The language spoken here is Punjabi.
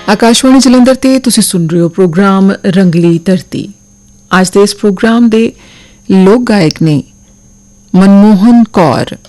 ਆਕਾਸ਼ਵਾਣੀ ਜਲੰਧਰ ਤੇ ਤੁਸੀਂ ਸੁਣ ਰਹੇ ਹੋ ਪ੍ਰੋਗਰਾਮ ਰੰਗਲੀ ਧਰਤੀ। ਅੱਜ ਦੇ ਇਸ ਪ੍ਰੋਗਰਾਮ ਦੇ ਲੋਕ ਗਾਇਕ ਨੇ ਮਨਮੋਹਨ ਕੌਰ,